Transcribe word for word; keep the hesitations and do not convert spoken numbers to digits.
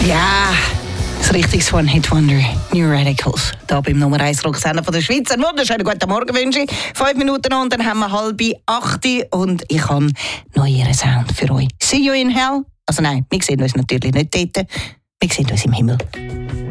Ja, das richtiges One-Hit-Wonder, New Radicals. Hier beim Nummer eins Rocksender von der Schweiz. Einen wunderschönen guten Morgen wünsche ich. Fünf Minuten noch und dann haben wir halb acht und ich habe noch ihren Sound für euch. See you in hell. Also nein, wir sehen uns natürlich nicht dort. Wir sehen uns im Himmel.